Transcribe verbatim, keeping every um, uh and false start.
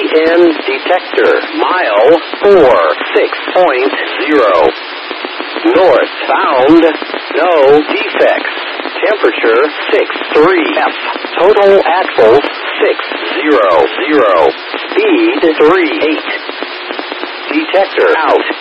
N detector. Mile four six point zero. Northbound, no defects. Temperature six three F. Total axles six zero zero. Speed three eight. Detector out.